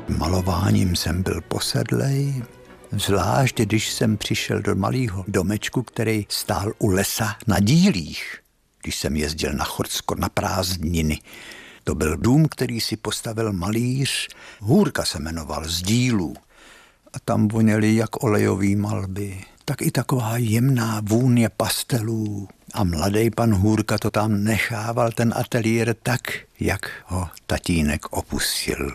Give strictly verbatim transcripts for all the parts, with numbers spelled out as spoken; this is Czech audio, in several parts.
Malováním jsem byl posedlej, zvlášť když jsem přišel do malého domečku, který stál u lesa na Dílích, když jsem jezdil na Chorcko na prázdniny. To byl dům, který si postavil malíř, Hůrka se jmenoval, z Dílů. A tam voněly jak olejový malby, tak i taková jemná vůně pastelů. A mladý pan Hůrka to tam nechával, ten ateliér, tak, jak ho tatínek opustil.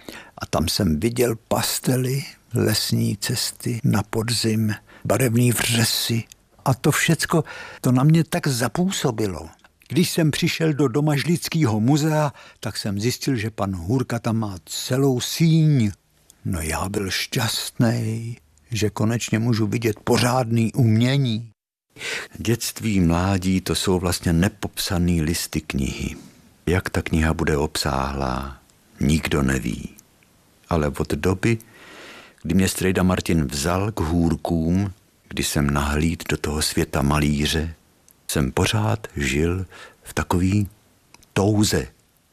A tam jsem viděl pastely, lesní cesty na podzim, barevný vřesy. A to všecko, to na mě tak zapůsobilo. Když jsem přišel do Domažlického muzea, tak jsem zjistil, že pan Hůrka tam má celou síň. No já byl šťastný, že konečně můžu vidět pořádný umění. Dětství, mládí, to jsou vlastně nepopsaný listy knihy. Jak ta kniha bude obsáhlá, nikdo neví. Ale od doby, kdy mě strejda Martin vzal k Hůrkům, kdy jsem nahlíd do toho světa malíře, jsem pořád žil v takový touze.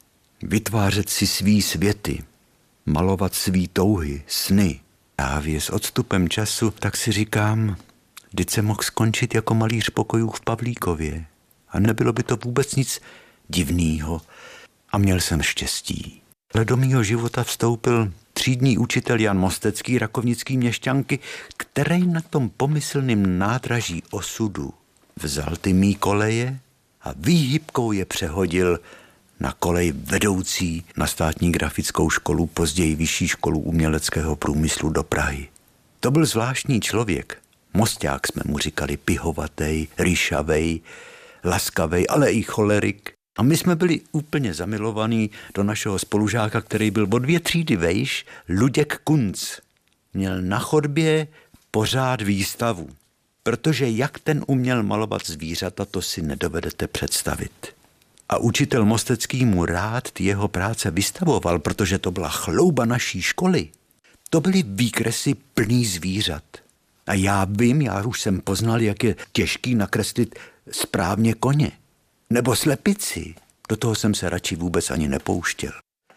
Vytvářet si svý světy, malovat svý touhy, sny. Právě s odstupem času tak si říkám, vždyť jsem mohl skončit jako malíř pokojů v Pavlíkově. A nebylo by to vůbec nic divného. A měl jsem štěstí. Ale do mýho života vstoupil třídní učitel Jan Mostecký, rakovnický měšťanky, který na tom pomyslným nádraží osudu vzal ty mý koleje a výhybkou je přehodil na kolej vedoucí na státní grafickou školu, později vyšší školu uměleckého průmyslu do Prahy. To byl zvláštní člověk. Mosťák jsme mu říkali, pihovatej, rýšavej, laskavej, ale i cholerik. A my jsme byli úplně zamilovaní do našeho spolužáka, který byl o dvě třídy vejš, Luděk Kunc. Měl na chodbě pořád výstavu, protože jak ten uměl malovat zvířata, to si nedovedete představit. A učitel Mostecký mu rád ty jeho práce vystavoval, protože to byla chlouba naší školy. To byly výkresy plný zvířat. A já vím, já už jsem poznal, jak je těžký nakreslit správně koně. Nebo slepici. Do toho jsem se radši vůbec ani nepouštěl.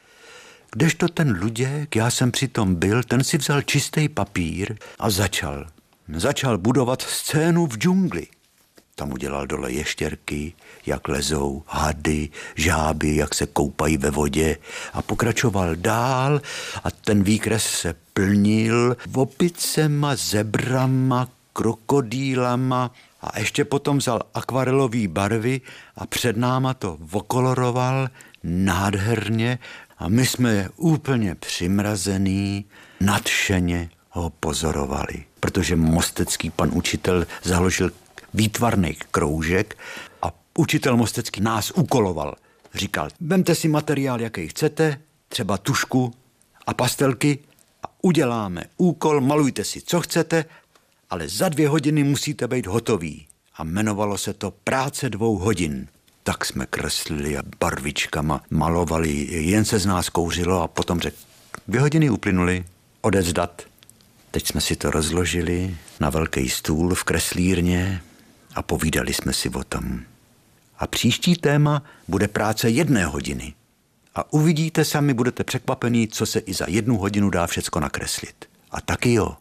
Kdežto ten Luděk, já jsem přitom byl, ten si vzal čistý papír a začal. Začal budovat scénu v džungli. Tam udělal dole ještěrky, jak lezou, hady, žáby, jak se koupají ve vodě a pokračoval dál a ten výkres se plnil opicema, zebrama, krokodýlama a ještě potom vzal akvarelový barvy a před náma to okoloroval nádherně a my jsme úplně přimrazený, nadšeně ho pozorovali, protože Mostecký pan učitel založil výtvarný kroužek a učitel Mostecký nás úkoloval. Říkal, vemte si materiál, jaký chcete, třeba tušku a pastelky a uděláme úkol, malujte si, co chcete, ale za dvě hodiny musíte být hotoví. A jmenovalo se to práce dvou hodin. Tak jsme kreslili a barvičkama malovali, jen se z nás kouřilo a potom řekl, dvě hodiny uplynuly, odevzdat. Teď jsme si to rozložili na velký stůl v kreslírně a povídali jsme si o tom. A příští téma bude práce jedné hodiny. A uvidíte sami, budete překvapení, co se i za jednu hodinu dá všecko nakreslit. A taky jo.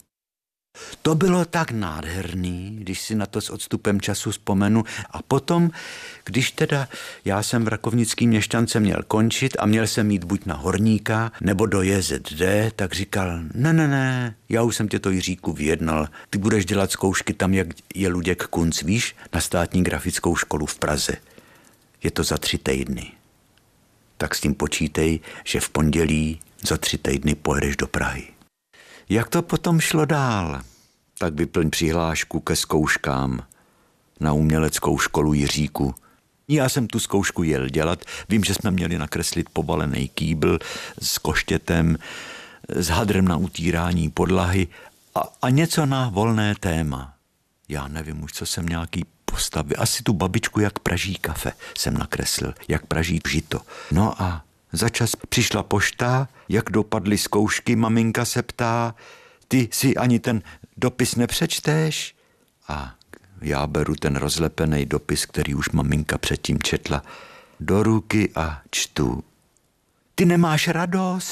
To bylo tak nádherný, když si na to s odstupem času vzpomenu. A potom, když teda já jsem v rakovnický měšťance měl končit a měl jsem jít buď na horníka nebo do J Z D, tak říkal, ne, ne, ne, já už jsem tě to, Jiříku, vyjednal. Ty budeš dělat zkoušky tam, jak je Luděk Kunc, víš, na státní grafickou školu v Praze. Je to za tři týdny. Tak s tím počítej, že v pondělí za tři týdny pojedeš do Prahy. Jak to potom šlo dál? Tak vyplň přihlášku ke zkouškám na uměleckou školu Jiříku. Já jsem tu zkoušku jel dělat. Vím, že jsme měli nakreslit pobalený kýbl s koštětem, s hadrem na utírání podlahy a, a něco na volné téma. Já nevím už, co jsem nějaký postavil. Asi tu babičku, jak praží kafe, jsem nakreslil, jak praží žito. No a za čas přišla pošta, jak dopadly zkoušky, maminka se ptá, ty si ani ten dopis nepřečteš? A já beru ten rozlepený dopis, který už maminka předtím četla, do ruky a čtu. Ty nemáš radost,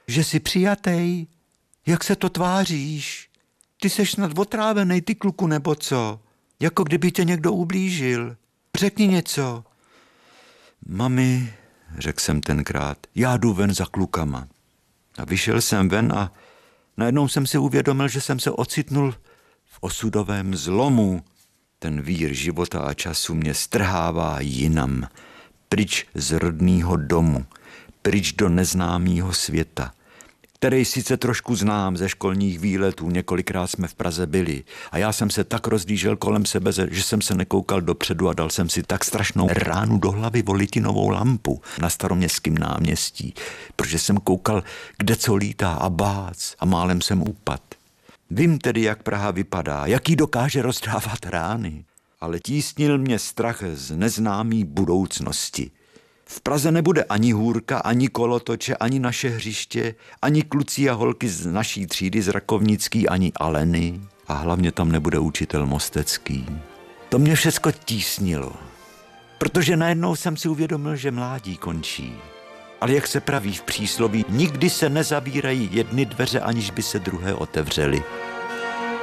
že jsi přijatej? Jak se to tváříš? Ty seš snad otrávenej, ty kluku, nebo co? Jako kdyby tě někdo ublížil. Řekni něco. Mami, řekl jsem tenkrát, já jdu ven za klukama. A vyšel jsem ven a najednou jsem si uvědomil, že jsem se ocitnul v osudovém zlomu. Ten vír života a času mě strhává jinam, pryč z rodného domu, pryč do neznámého světa, který sice trošku znám ze školních výletů, několikrát jsme v Praze byli a já jsem se tak rozdížel kolem sebe, že jsem se nekoukal dopředu a dal jsem si tak strašnou ránu do hlavy o litinovou lampu na Staroměstském náměstí, protože jsem koukal, kde co lítá a bác a málem jsem upad. Vím tedy, jak Praha vypadá, jaký dokáže rozdávat rány, ale tísnil mě strach z neznámý budoucnosti. V Praze nebude ani hůrka, ani kolotoče, ani naše hřiště, ani kluci a holky z naší třídy z Rakovnický, ani Aleny a hlavně tam nebude učitel Mostecký. To mě všecko tísnilo, protože najednou jsem si uvědomil, že mládí končí. Ale jak se praví v přísloví, nikdy se nezavírají jedny dveře, aniž by se druhé otevřely.